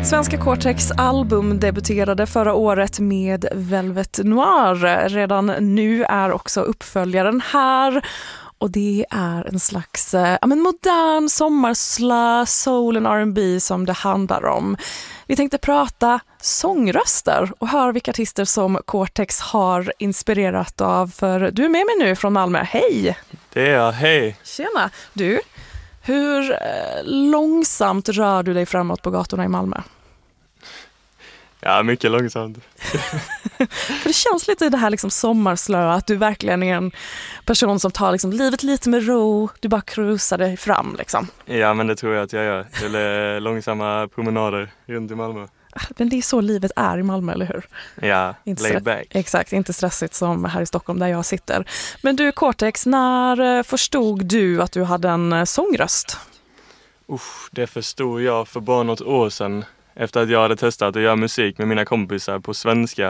Svenska Cortex album debuterade förra året med Velvet Noir. Redan nu är också uppföljaren här. Och det är en slags modern sommarslö, soul and R&B som det handlar om. Vi tänkte prata sångröster och höra vilka artister som Cortex har inspirerat av. För du är med mig nu från Malmö. Hej! Det är jag, hej! Tjena! Du, hur långsamt rör du dig framåt på gatorna i Malmö? Ja, mycket långsamt. För det känns lite i det här liksom sommarslöa att du verkligen är en person som tar liksom livet lite med ro. Du bara cruisar dig fram liksom. Ja, men det tror jag att jag gör. Eller långsamma promenader runt i Malmö. Men det är så livet är i Malmö, eller hur? Ja, laid back. Exakt, inte stressigt som här i Stockholm där jag sitter. Men du, Cortex, när förstod du att du hade en sångröst? Det förstod jag för bara något år sedan. Efter att jag hade testat att göra musik med mina kompisar på svenska.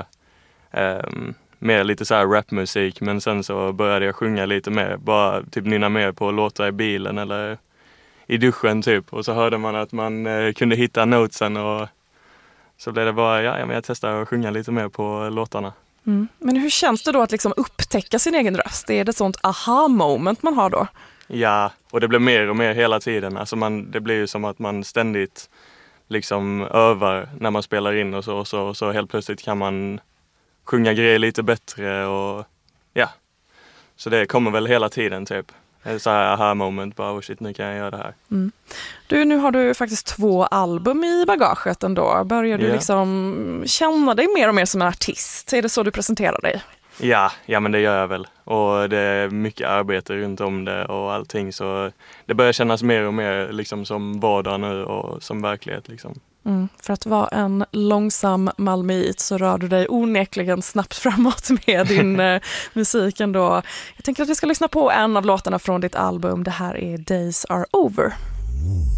Mer lite så här rapmusik. Men sen så började jag sjunga lite mer. Bara typ nynna mer på låtar i bilen eller i duschen typ. Och så hörde man att man kunde hitta notesen och så blev det bara, jag testade att sjunga lite mer på låtarna. Mm. Men hur känns det då att liksom upptäcka sin egen röst? Är det ett sånt aha-moment man har då? Ja, och det blir mer och mer hela tiden. Alltså det blir ju som att man ständigt liksom övar när man spelar in och så helt plötsligt kan man sjunga grejer lite bättre och ja. Så det kommer väl hela tiden typ. Så här aha-moment, bara shit, nu kan jag göra det här. Mm. Du, nu har du faktiskt 2 album i bagaget ändå. Börjar du liksom känna dig mer och mer som en artist? Är det så du presenterar dig? Ja, men det gör jag väl. Och det är mycket arbete runt om det och allting. Så det börjar kännas mer och mer liksom som vardag nu och som verklighet liksom. För att vara en långsam malmöit så rör du dig onekligen snabbt framåt med din musik ändå. Jag tänker att vi ska lyssna på en av låtarna från ditt album. Det här är Days Are Over.